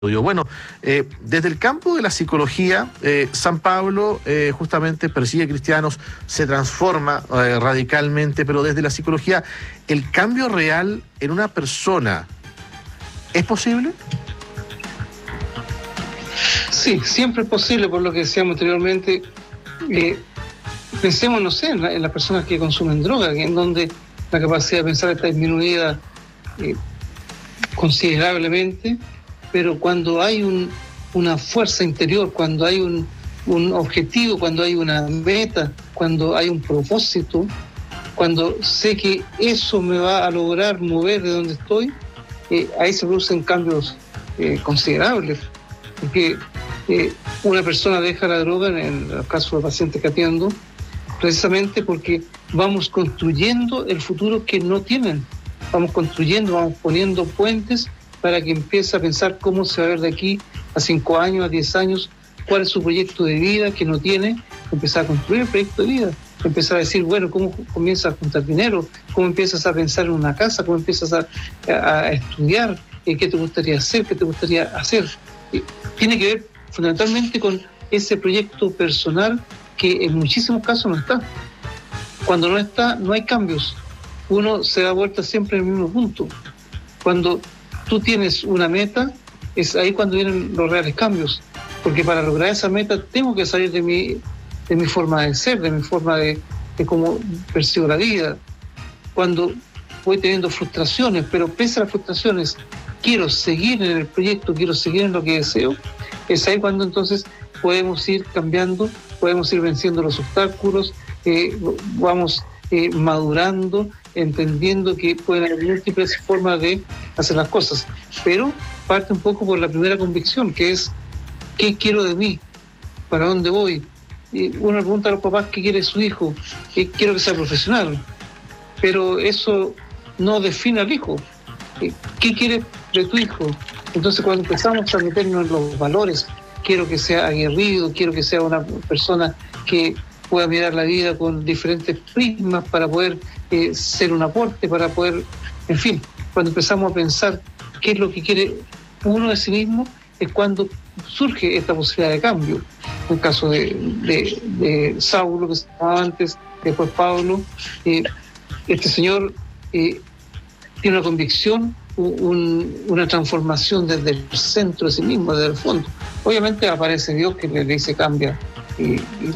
Bueno, desde el campo de la psicología, San Pablo justamente persigue cristianos, se transforma radicalmente, pero desde la psicología, ¿el cambio real en una persona es posible? Sí, siempre es posible, por lo que decíamos anteriormente. Pensemos, no sé, en las personas que consumen droga, en donde la capacidad de pensar está disminuida considerablemente, pero cuando hay una fuerza interior, cuando hay un objetivo, cuando hay una meta, cuando hay un propósito, cuando sé que eso me va a lograr mover de donde estoy, ahí se producen cambios considerables, porque una persona deja la droga, en el caso de pacientes que atiendo, precisamente porque vamos construyendo el futuro que no tienen, vamos construyendo, vamos poniendo puentes para que empiece a pensar cómo se va a ver de aquí a 5 años, a 10 años, cuál es su proyecto de vida que no tiene, empezar a construir el proyecto de vida, empezar a decir, bueno, cómo comienzas a juntar dinero, cómo empiezas a pensar en una casa, cómo empiezas a estudiar, qué te gustaría hacer, qué te gustaría hacer. Tiene que ver fundamentalmente con ese proyecto personal que en muchísimos casos no está. Cuando no está, no hay cambios. Uno se da vuelta siempre en el mismo punto. Cuando tú tienes una meta, es ahí cuando vienen los reales cambios, porque para lograr esa meta tengo que salir de mi forma de ser, de mi forma de cómo percibo la vida. Cuando voy teniendo frustraciones, pero pese a las frustraciones, quiero seguir en el proyecto, quiero seguir en lo que deseo, es ahí cuando entonces podemos ir cambiando, podemos ir venciendo los obstáculos, vamos madurando, entendiendo que pueden haber múltiples formas de hacer las cosas, pero parte un poco por la primera convicción, que es ¿qué quiero de mí? ¿Para dónde voy? Uno pregunta a los papás qué quiere su hijo, quiero que sea profesional, pero eso no define al hijo. ¿Qué quieres de tu hijo? Entonces cuando empezamos a meternos en los valores, quiero que sea aguerrido, quiero que sea una persona que pueda mirar la vida con diferentes prismas para poder ser un aporte, para poder, en fin, cuando empezamos a pensar qué es lo que quiere uno de sí mismo, es cuando surge esta posibilidad de cambio. En el caso de Saulo, que se llamaba antes, después Pablo, este señor tiene una convicción, una transformación desde el centro de sí mismo, desde el fondo. Obviamente aparece Dios que le dice cambia y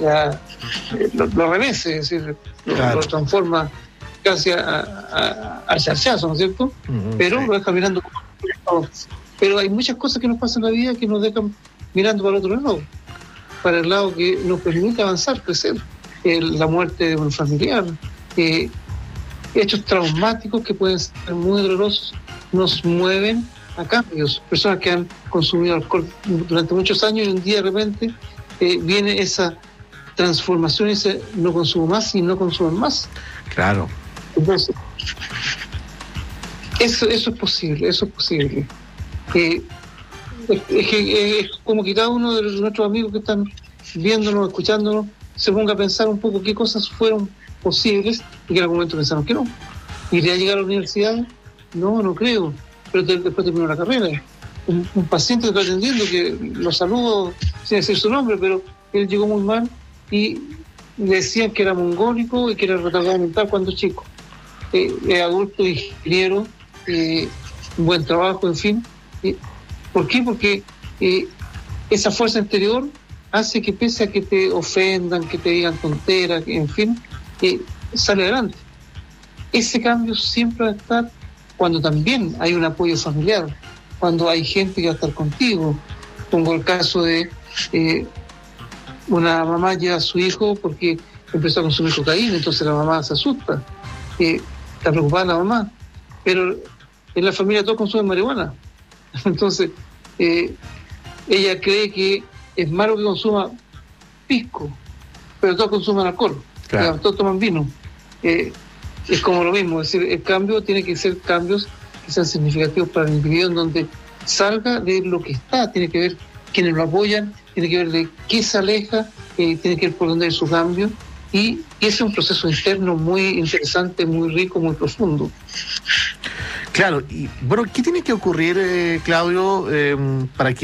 lo remece, es decir, lo transforma casi hacia el chazo, ¿no es cierto? Pero sí, lo deja mirando. Pero hay muchas cosas que nos pasan en la vida que nos dejan mirando para el otro lado, para el lado que nos permite avanzar, crecer. La muerte de un familiar, hechos traumáticos que pueden ser muy dolorosos, nos mueven a cambios. Personas que han consumido alcohol durante muchos años y un día de repente viene esa transformación, ese no consumo más y no consumen más. Claro. Entonces, eso es posible, eso es posible. Es como que cada uno de nuestros amigos que están viéndonos, escuchándonos, se ponga a pensar un poco qué cosas fueron posibles y que en algún momento pensaron que no. ¿Iré a llegar a la universidad? No creo, pero después terminó la carrera. Un paciente que estoy atendiendo, que lo saludo sin decir su nombre, pero él llegó muy mal y le decían que era mongólico y que era retardado mental cuando chico. Adulto, ingeniero, un buen trabajo, en fin. ¿Por qué? Porque esa fuerza interior hace que pese a que te ofendan, que te digan tonteras, en fin, sale adelante. Ese cambio siempre va a estar cuando también hay un apoyo familiar, cuando hay gente que va a estar contigo. Pongo el caso de una mamá lleva a su hijo porque empezó a consumir cocaína, entonces la mamá se asusta, está preocupada la mamá, pero en la familia todos consumen marihuana, entonces ella cree que es malo que consuma pisco, pero todos consumen alcohol, claro. Todos toman vino. Es como lo mismo, es decir, el cambio tiene que ser cambios que sean significativos para el individuo, en donde salga de lo que está, tiene que ver quiénes lo apoyan, tiene que ver de qué se aleja, tiene que ver por dónde es su cambio, y ese es un proceso interno muy interesante, muy rico, muy profundo. Claro, y bueno, ¿qué tiene que ocurrir, Claudio, para que